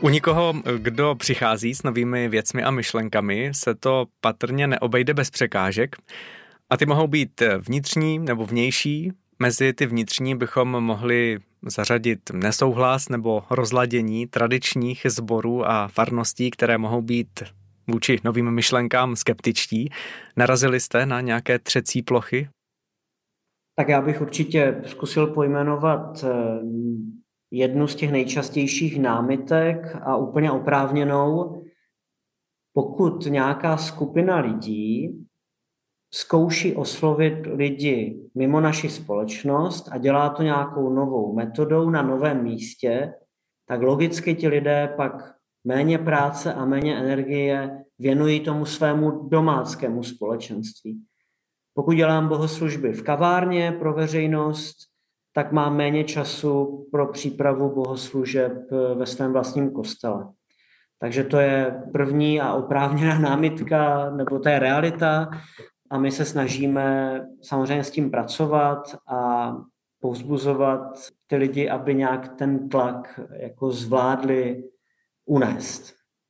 U nikoho, kdo přichází s novými věcmi a myšlenkami, se to patrně neobejde bez překážek. A ty mohou být vnitřní nebo vnější. Mezi ty vnitřní bychom mohli zařadit nesouhlas nebo rozladění tradičních sborů a farností, které mohou být vůči novým myšlenkám skeptičtí. Narazili jste na nějaké třecí plochy? Tak já bych určitě zkusil pojmenovat jednu z těch nejčastějších námitek a úplně oprávněnou. Pokud nějaká skupina lidí zkouší oslovit lidi mimo naši společnost a dělá to nějakou novou metodou na novém místě, tak logicky ti lidé pak méně práce a méně energie věnují tomu svému domáckému společenství. Pokud dělám bohoslužby v kavárně pro veřejnost, tak mám méně času pro přípravu bohoslužeb ve svém vlastním kostele. Takže to je první a oprávněná námitka, nebo to je realita. A my se snažíme samozřejmě s tím pracovat a povzbuzovat ty lidi, aby nějak ten tlak jako zvládli unést.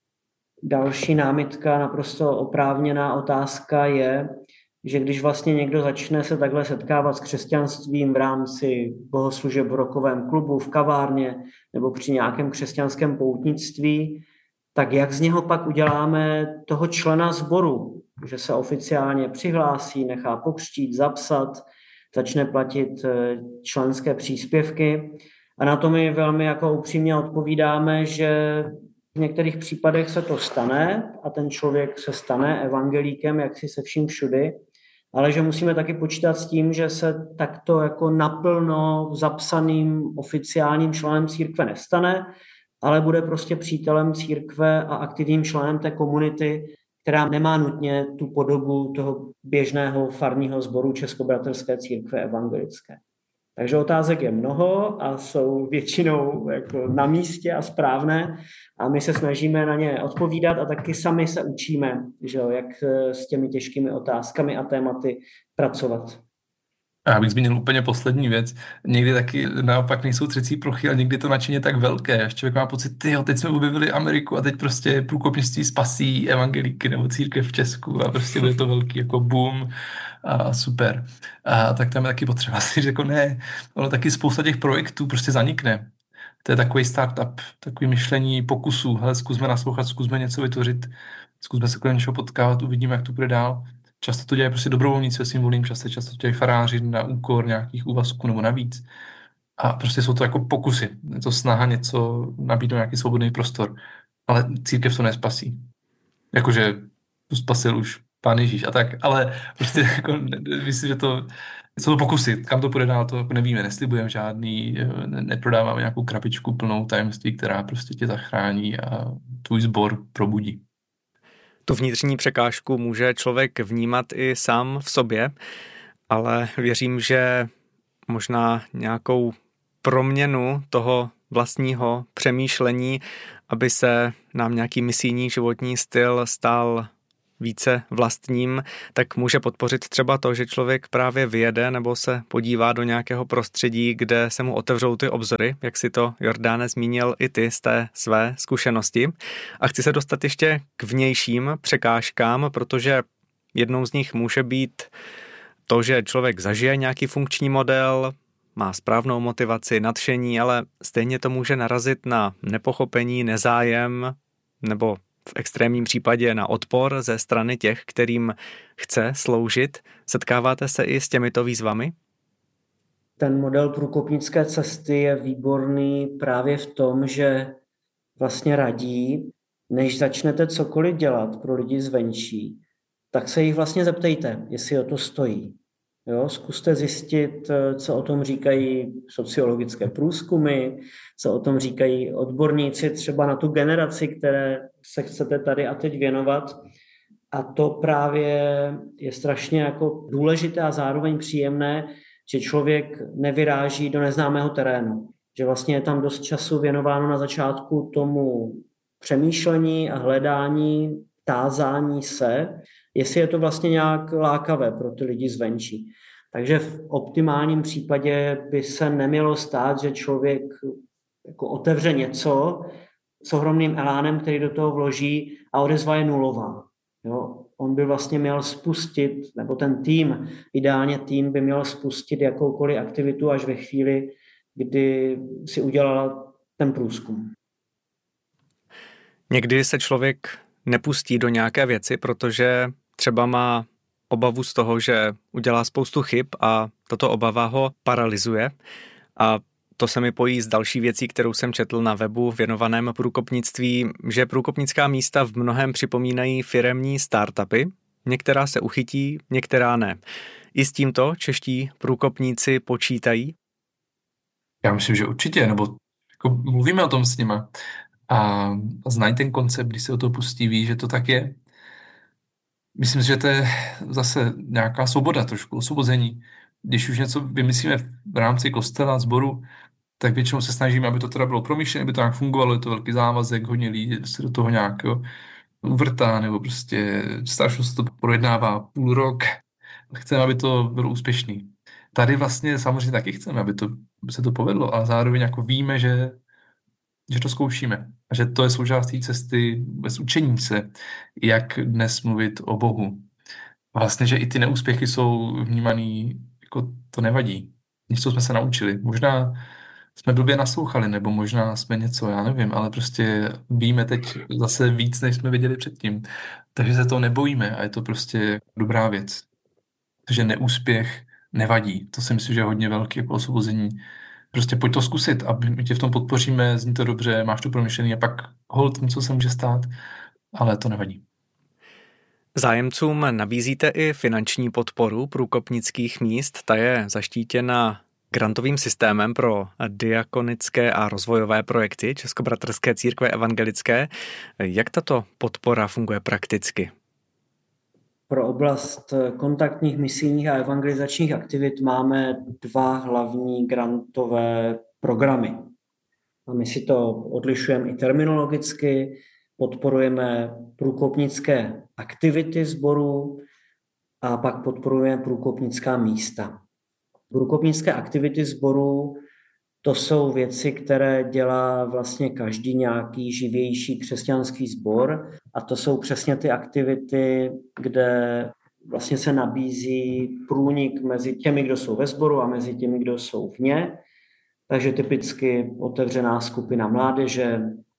Další námitka, naprosto oprávněná otázka je, že když vlastně někdo začne se takhle setkávat s křesťanstvím v rámci bohoslužeb v rockovém klubu, v kavárně nebo při nějakém křesťanském poutnictví, tak jak z něho pak uděláme toho člena sboru, že se oficiálně přihlásí, nechá pokřtít, zapsat, začne platit členské příspěvky. A na to my velmi jako upřímně odpovídáme, že v některých případech se to stane a ten člověk se stane evangelíkem, jak si se vším všudy, ale že musíme taky počítat s tím, že se takto jako naplno zapsaným oficiálním členem církve nestane, ale bude prostě přítelem církve a aktivním členem té komunity, která nemá nutně tu podobu toho běžného farního sboru Českobratrské církve evangelické. Takže otázek je mnoho a jsou většinou jako na místě a správné a my se snažíme na ně odpovídat a taky sami se učíme, že jo, jak s těmi těžkými otázkami a tématy pracovat. Já bych zmínil úplně poslední věc. Někdy taky naopak nejsou třecí plochy a někdy to nadšení je tak velké, až člověk má pocit, tyjo, teď jsme objevili Ameriku a teď prostě průkopnictví spasí evangelíky nebo církev v Česku a prostě bude to velký jako boom a super. A tak tam je taky potřeba si říct, jako ne, ono taky spousta těch projektů prostě zanikne. To je takový startup, takový myšlení pokusů, hele, zkusme naslouchat, zkusme něco vytvořit, zkusme se kolem něčeho potkávat, uvidíme, jak to bude dál. Často to dělají prostě dobrovolníci ve svým volným čase, často to dělají faráři na úkor nějakých úvazků nebo navíc. A prostě jsou to jako pokusy. Je to snaha něco nabídnout nějaký svobodný prostor. Ale církev to nespasí. Jakože to spasil už Pán Ježíš a tak. Ale prostě jako, myslím, že to jsou to pokusy. Kam to půjde dál, to jako nevíme. Neslibujeme žádný, neprodáváme nějakou krabičku plnou tajemství, která prostě tě zachrání a tvůj sbor probudí. Tu vnitřní překážku může člověk vnímat i sám v sobě, ale věřím, že možná nějakou proměnu toho vlastního přemýšlení, aby se nám nějaký misijní životní styl stal více vlastním, tak může podpořit třeba to, že člověk právě vyjede nebo se podívá do nějakého prostředí, kde se mu otevřou ty obzory, jak si to, Jordáne, zmínil i ty z té své zkušenosti. A chci se dostat ještě k vnějším překážkám, protože jednou z nich může být to, že člověk zažije nějaký funkční model, má správnou motivaci, nadšení, ale stejně to může narazit na nepochopení, nezájem nebo v extrémním případě na odpor ze strany těch, kterým chce sloužit. Setkáváte se i s těmito výzvami? Ten model průkopnické cesty je výborný právě v tom, že vlastně radí, než začnete cokoliv dělat pro lidi zvenčí, tak se jich vlastně zeptejte, jestli o to stojí. Jo, zkuste zjistit, co o tom říkají sociologické průzkumy, co o tom říkají odborníci třeba na tu generaci, které se chcete tady a teď věnovat. A to právě je strašně jako důležité a zároveň příjemné, že člověk nevyráží do neznámého terénu. Že vlastně je tam dost času věnováno na začátku tomu přemýšlení a hledání, tázání se, jestli je to vlastně nějak lákavé pro ty lidi zvenčí. Takže v optimálním případě by se nemělo stát, že člověk jako otevře něco s ohromným elánem, který do toho vloží a odezva je nulová. Jo? On by vlastně měl spustit, nebo ten tým, ideálně tým by měl spustit jakoukoliv aktivitu až ve chvíli, kdy si udělala ten průzkum. Někdy se člověk nepustí do nějaké věci, protože třeba má obavu z toho, že udělá spoustu chyb a tato obava ho paralyzuje. A to se mi pojí s další věcí, kterou jsem četl na webu věnovaném průkopnictví, že průkopnická místa v mnohém připomínají firemní startupy. Některá se uchytí, některá ne. I s tímto čeští průkopníci počítají? Já myslím, že určitě, nebo jako mluvíme o tom s nima a znají ten koncept, když se o to pustí, ví, že to tak je. Myslím si, že to je zase nějaká svoboda, trošku osvobození. Když už něco vymyslíme v rámci kostela, sboru, tak většinou se snažíme, aby to teda bylo promyšlené, aby to nějak fungovalo, je to velký závazek, hodně lidí se do toho nějak uvrtá, nebo prostě strašně se to projednává půl rok. Chceme, aby to bylo úspěšný. Tady vlastně samozřejmě taky chceme, aby se to povedlo, ale zároveň jako víme, že to zkoušíme. A že to je součástí cesty bez učení se, jak dnes mluvit o Bohu. Vlastně, že i ty neúspěchy jsou vnímaný, jako to nevadí. Něco jsme se naučili. Možná jsme blbě naslouchali, nebo možná jsme něco, já nevím, ale prostě víme teď zase víc, než jsme věděli předtím. Takže se toho nebojíme a je to prostě dobrá věc. Takže neúspěch nevadí. To si myslím, že je hodně velký jako osvobození. Prostě pojď to zkusit a my tě v tom podpoříme, zní to dobře, máš to promyšlený a pak holt něco se může stát, ale to nevadí. Zájemcům nabízíte i finanční podporu průkopnických míst. Ta je zaštítěna grantovým systémem pro diakonické a rozvojové projekty Českobratrské církve evangelické. Jak tato podpora funguje prakticky? Pro oblast kontaktních, misijních a evangelizačních aktivit máme 2 hlavní grantové programy. A my si to odlišujeme i terminologicky, podporujeme průkopnické aktivity sborů a pak podporujeme průkopnická místa. Průkopnické aktivity sborů, to jsou věci, které dělá vlastně každý nějaký živější křesťanský sbor a to jsou přesně ty aktivity, kde vlastně se nabízí průnik mezi těmi, kdo jsou ve sboru a mezi těmi, kdo jsou vně. Takže typicky otevřená skupina mládeže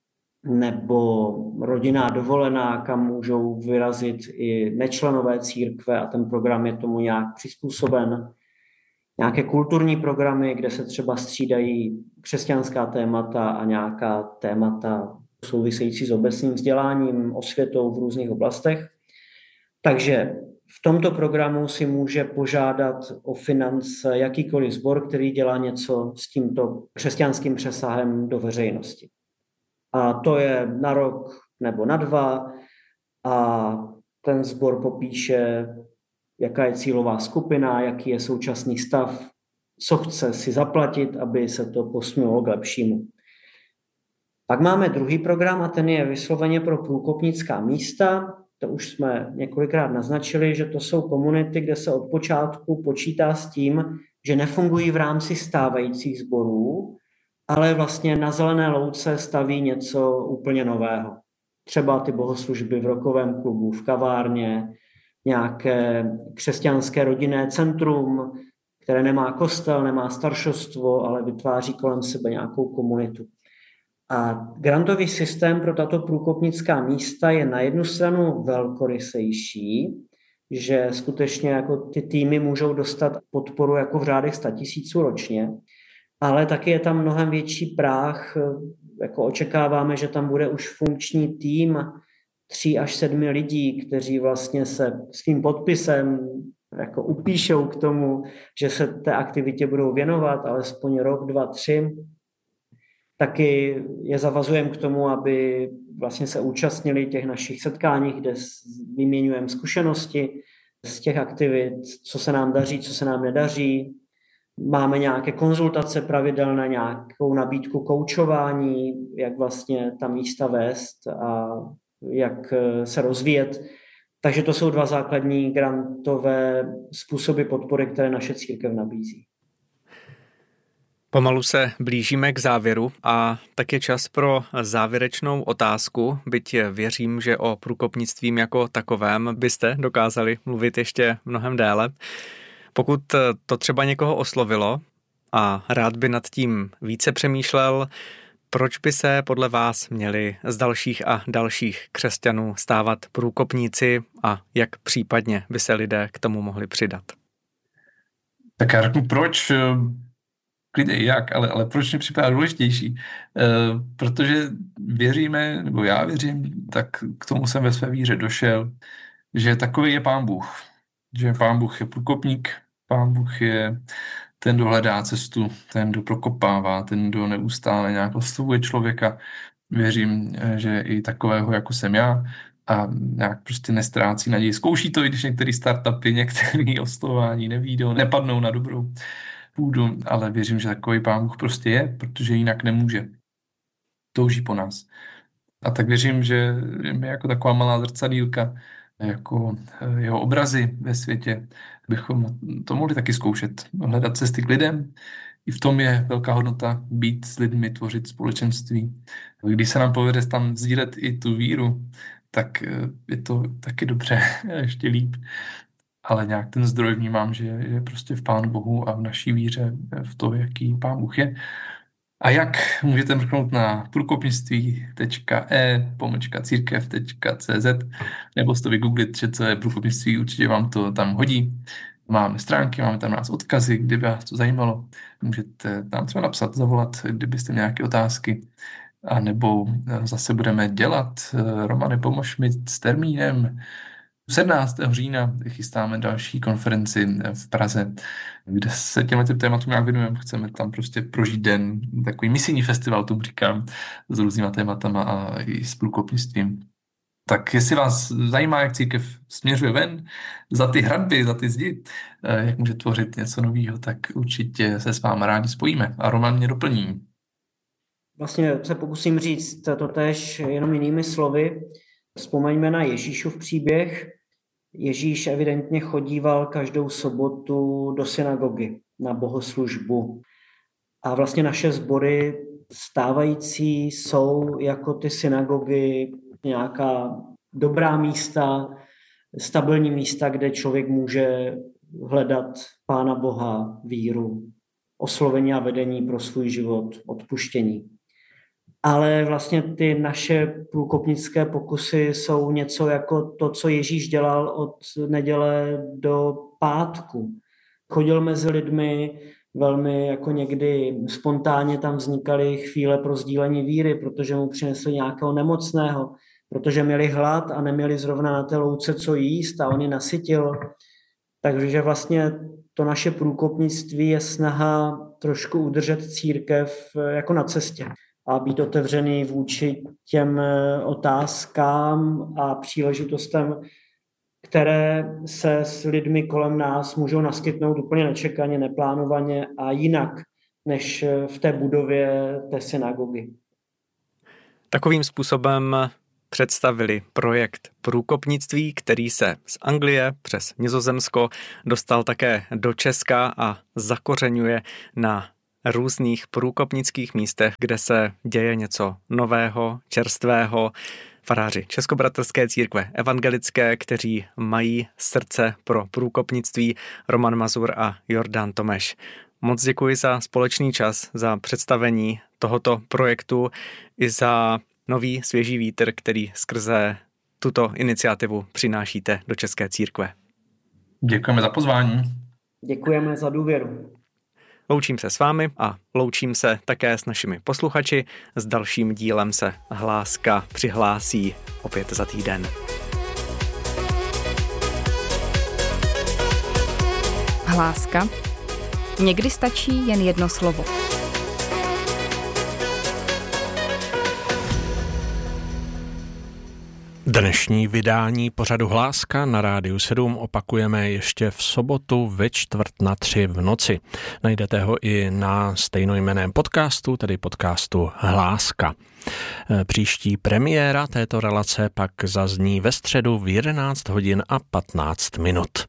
nebo rodinná dovolená, kam můžou vyrazit i nečlenové církve a ten program je tomu nějak přizpůsoben. Nějaké kulturní programy, kde se třeba střídají křesťanská témata a nějaká témata související s obecným vzděláním, osvětou v různých oblastech. Takže v tomto programu si může požádat o finance jakýkoliv sbor, který dělá něco s tímto křesťanským přesahem do veřejnosti. A to je na rok nebo na 2 a ten sbor popíše, jaká je cílová skupina, jaký je současný stav, co chce si zaplatit, aby se to posunulo k lepšímu. Pak máme druhý program a ten je vysloveně pro průkopnická místa. To už jsme několikrát naznačili, že to jsou komunity, kde se od počátku počítá s tím, že nefungují v rámci stávajících sborů, ale vlastně na zelené louce staví něco úplně nového. Třeba ty bohoslužby v rokovém klubu, v kavárně, nějaké křesťanské rodinné centrum, které nemá kostel, nemá staršostvo, ale vytváří kolem sebe nějakou komunitu. A grantový systém pro tato průkopnická místa je na jednu stranu velkorysejší, že skutečně jako ty týmy můžou dostat podporu jako v řádech 100 000 ročně, ale taky je tam mnohem větší práh, jako očekáváme, že tam bude už funkční tým 3 až 7 lidí, kteří vlastně se svým podpisem jako upíšou k tomu, že se té aktivitě budou věnovat alespoň rok, 2, 3. Taky je zavazujeme k tomu, aby vlastně se účastnili těch našich setkání, kde vyměňujeme zkušenosti z těch aktivit, co se nám daří, co se nám nedaří. Máme nějaké konzultace pravidelné, nějakou nabídku koučování, jak vlastně ta místa vést a jak se rozvíjet. Takže to jsou 2 základní grantové způsoby podpory, které naše církev nabízí. Pomalu se blížíme k závěru a tak je čas pro závěrečnou otázku, byť věřím, že o průkopnictvím jako takovém byste dokázali mluvit ještě mnohem déle. Pokud to třeba někoho oslovilo a rád by nad tím více přemýšlel, proč by se podle vás měli z dalších a dalších křesťanů stávat průkopníci a jak případně by se lidé k tomu mohli přidat? Tak já řeknu proč, klidně i jak, ale proč mi připadá důležitější? Protože věříme, nebo já věřím, tak k tomu jsem ve své víře došel, že takový je Pán Bůh. Že Pán Bůh je průkopník, Pán Bůh je ten, kdo hledá cestu, ten, kdo prokopává, ten, kdo neustále nějak oslovuje člověka. Věřím, že i takového, jako jsem já, a nějak prostě nestrácí naději. Zkouší to, i když některé startupy, některé oslování nevídou, nepadnou na dobrou půdu, ale věřím, že takový Pán Bůh prostě je, protože jinak nemůže. Touží po nás. A tak věřím, že my jako taková malá zrcadýlka, jako jeho obrazy ve světě, bychom to mohli taky zkoušet. Hledat cesty k lidem. I v tom je velká hodnota být s lidmi, tvořit společenství. Když se nám povede tam sdílet i tu víru, tak je to taky dobře, ještě líp. Ale nějak ten zdroj vnímám, že je prostě v Pánu Bohu a v naší víře, v to, jaký Pán Bůh je. A jak můžete mrknout na průkopnictví.e/církev.cz nebo si to vygooglit, že co je průkopnictví, určitě vám to tam hodí. Máme stránky, máme tam nás odkazy, kdyby vás to zajímalo. Můžete nám třeba napsat, zavolat, kdybyste měli nějaké otázky. A nebo zase budeme dělat, Romane, pomož mi s termínem. 17. října chystáme další konferenci v Praze, kde se těmhle tématům nějak věnujeme. Chceme tam prostě prožít den, takový misijní festival, tomu říkám, s různýma tématama a i s průkopnictvím. Tak jestli vás zajímá, jak církev směřuje ven, za ty hradby, za ty zdi, jak může tvořit něco nového, tak určitě se s vámi rádi spojíme. A Roman mě doplní. Vlastně se pokusím říct to též jenom jinými slovy. Vzpomeňme na Ježíšův příběh. Ježíš evidentně chodíval každou sobotu do synagogy na bohoslužbu. A vlastně naše sbory stávající jsou jako ty synagogy nějaká dobrá místa, stabilní místa, kde člověk může hledat Pána Boha, víru, oslovení a vedení pro svůj život, odpuštění. Ale vlastně ty naše průkopnické pokusy jsou něco jako to, co Ježíš dělal od neděle do pátku. Chodil mezi lidmi, velmi jako někdy spontánně tam vznikaly chvíle pro sdílení víry, protože mu přinesli nějakého nemocného, protože měli hlad a neměli zrovna na té louce co jíst a on je nasytil. Takže vlastně to naše průkopnictví je snaha trošku udržet církev jako na cestě a být otevřený vůči těm otázkám a příležitostem, které se s lidmi kolem nás můžou naskytnout úplně nečekaně, neplánovaně a jinak než v té budově té synagogy. Takovým způsobem představili projekt průkopnictví, který se z Anglie přes Nizozemsko dostal také do Česka a zakořeňuje na různých průkopnických místech, kde se děje něco nového, čerstvého. Faráři Českobratrské církve evangelické, kteří mají srdce pro průkopnictví, Roman Mazur a Jordan Tomeš. Moc děkuji za společný čas, za představení tohoto projektu i za nový svěží vítr, který skrze tuto iniciativu přinášíte do České církve. Děkujeme za pozvání. Děkujeme za důvěru. Loučím se s vámi a loučím se také s našimi posluchači. S dalším dílem se Hláska přihlásí opět za týden. Hláska. Někdy stačí jen jedno slovo. Dnešní vydání pořadu Hláska na Rádiu 7 opakujeme ještě v sobotu ve 2:45 v noci. Najdete ho i na stejnojmenném podcastu, tedy podcastu Hláska. Příští premiéra této relace pak zazní ve středu v 11 hodin a 15 minut.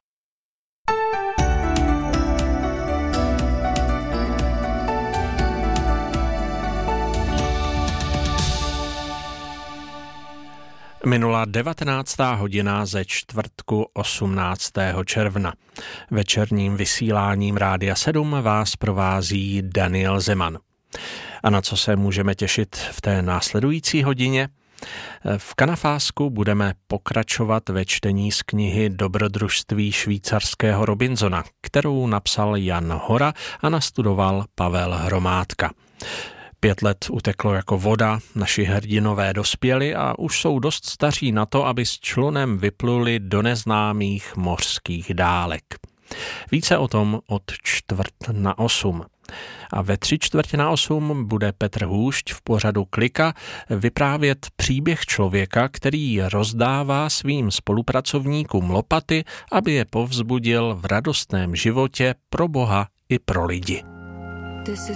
Minula 19. hodina ze čtvrtku 18. června. Večerním vysíláním Rádia 7 vás provází Daniel Zeman. A na co se můžeme těšit v té následující hodině? V Kanafásku budeme pokračovat ve čtení z knihy Dobrodružství švýcarského Robinsona, kterou napsal Jan Hora a nastudoval Pavel Hromádka. 5 let uteklo jako voda, naši hrdinové dospěli a už jsou dost staří na to, aby s člunem vypluli do neznámých mořských dálek. Více o tom od 7:45. A ve 7:45 bude Petr Hůšť v pořadu Klika vyprávět příběh člověka, který rozdává svým spolupracovníkům lopaty, aby je povzbudil v radostném životě pro Boha i pro lidi. This